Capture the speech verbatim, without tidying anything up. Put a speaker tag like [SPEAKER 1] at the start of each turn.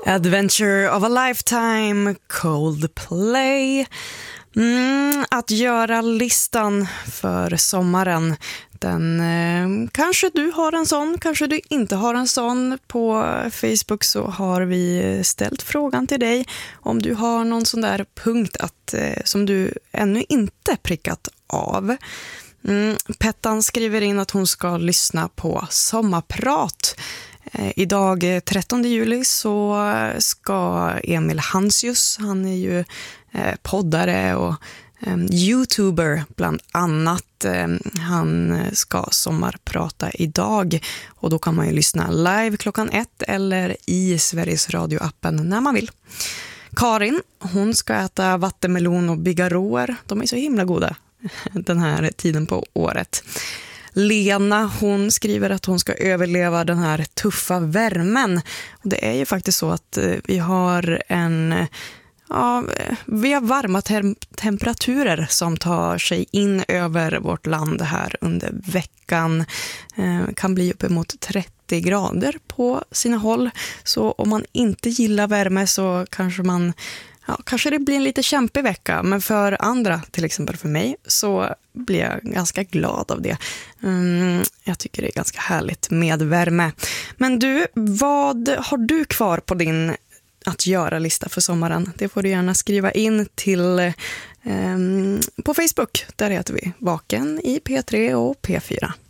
[SPEAKER 1] Adventure of a Lifetime, Coldplay. Mm, att göra listan för sommaren. Den, eh, kanske du har en sån, kanske du inte har en sån. På Facebook så har vi ställt frågan till dig om du har någon sån där punkt att, eh, som du ännu inte prickat av. Mm, Pettan skriver in att hon ska lyssna på sommarprat. Eh, idag trettonde juli så ska Emil Hansius, han är ju eh, poddare och eh, youtuber bland annat. Eh, han ska sommarprata idag och då kan man ju lyssna live klockan ett eller i Sveriges Radio-appen när man vill. Karin, hon ska äta vattenmelon och bigarråer. De är så himla goda den här tiden på året. Lena, hon skriver att hon ska överleva den här tuffa värmen. Och det är ju faktiskt så att vi har en... Ja, vi har varma tem- temperaturer som tar sig in över vårt land här under veckan. Eh, kan bli uppemot trettio grader på sina håll. Så om man inte gillar värme så kanske man... Ja, kanske det blir en lite kämpig vecka, men för andra, till exempel för mig, så blir jag ganska glad av det. Mm, jag tycker det är ganska härligt med värme. Men du, vad har du kvar på din att göra-lista för sommaren? Det får du gärna skriva in till eh, på Facebook. Där heter vi Vaken i P tre och P fyra.